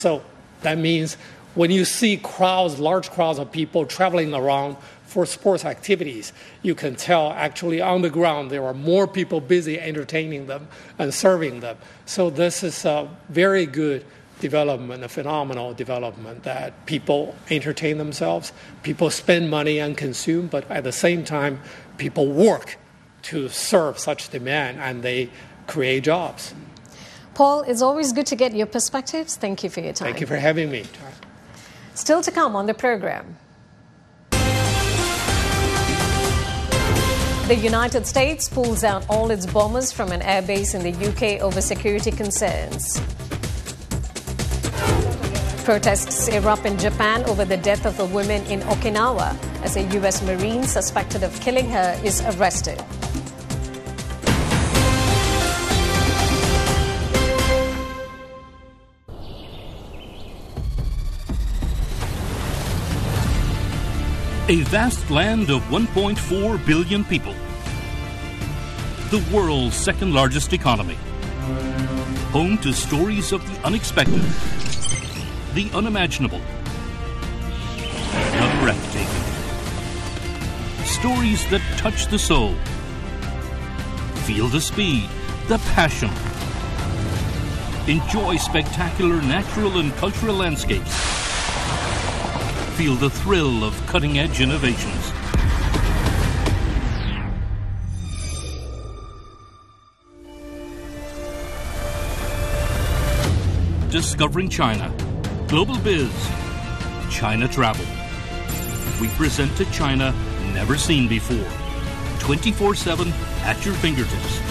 So that means when you see crowds, large crowds of people traveling around for sports activities, you can tell actually on the ground there are more people busy entertaining them and serving them. So this is a very good development, a phenomenal development, that people entertain themselves, people spend money and consume, but at the same time, people work to serve such demand and they create jobs. Paul, it's always good to get your perspectives. Thank you for your time. Thank you for having me. Still to come on the program. The United States pulls out all its bombers from an airbase in the UK over security concerns. Protests erupt in Japan over the death of a woman in Okinawa as a US Marine suspected of killing her is arrested. A vast land of 1.4 billion people. The world's second largest economy. Home to stories of the unexpected, the unimaginable, the breathtaking. Stories that touch the soul. Feel the speed, the passion. Enjoy spectacular natural and cultural landscapes. Feel the thrill of cutting-edge innovations. Discovering China. Global Biz. China Travel. We present a China never seen before. 24/7 at your fingertips.